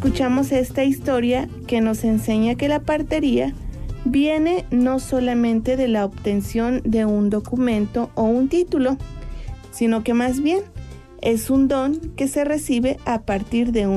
escuchamos esta historia que nos enseña que la partería viene no solamente de la obtención de un documento o un título, sino que más bien es un don que se recibe a partir de un